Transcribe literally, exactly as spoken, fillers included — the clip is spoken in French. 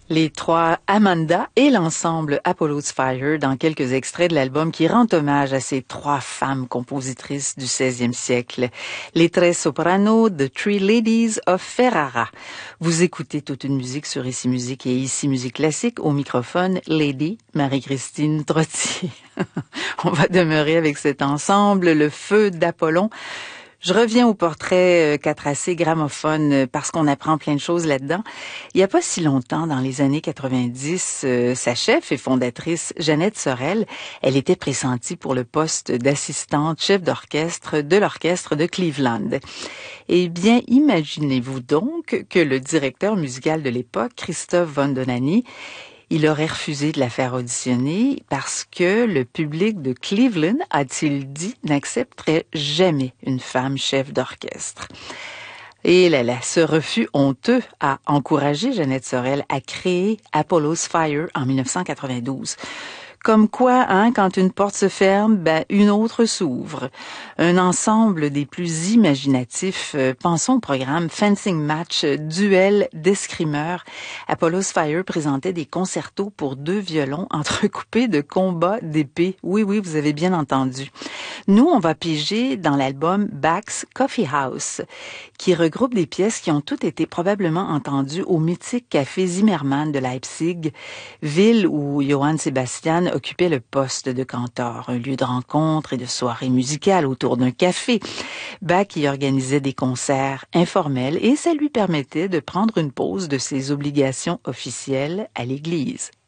Les trois Amanda et l'ensemble Apollo's Fire dans quelques extraits de l'album qui rend hommage à ces trois femmes compositrices du seizième siècle. Les Tres Sopranos, The Three Ladies of Ferrara. Vous écoutez toute une musique sur Ici Musique et Ici Musique Classique. Au microphone, Lady Marie-Christine Trottier. On va demeurer avec cet ensemble, le Feu d'Apollon. Je reviens au portrait qu'a tracé Gramophone parce qu'on apprend plein de choses là-dedans. Il n'y a pas si longtemps, dans les années quatre-vingt-dix, euh, sa chef et fondatrice, Jeannette Sorel, elle était pressentie pour le poste d'assistante chef d'orchestre de l'orchestre de Cleveland. Eh bien, imaginez-vous donc que le directeur musical de l'époque, Christophe Von Donani, il aurait refusé de la faire auditionner parce que le public de Cleveland, a-t-il dit, n'accepterait jamais une femme chef d'orchestre. Et là, là, ce refus honteux a encouragé Jeannette Sorel à créer Apollo's Fire en mille neuf cent quatre-vingt-douze. Comme quoi, hein, quand une porte se ferme, ben, une autre s'ouvre. Un ensemble des plus imaginatifs. Euh, pensons au programme Fencing Match, duel d'escrimeurs. Apollo's Fire présentait des concertos pour deux violons entrecoupés de combats d'épée. Oui, oui, vous avez bien entendu. Nous, on va piger dans l'album Bach's Coffee House, qui regroupe des pièces qui ont toutes été probablement entendues au mythique café Zimmermann de Leipzig, ville où Johann Sebastian occupait le poste de cantor, un lieu de rencontre et de soirée musicale autour d'un café. Bach y organisait des concerts informels et ça lui permettait de prendre une pause de ses obligations officielles à l'église.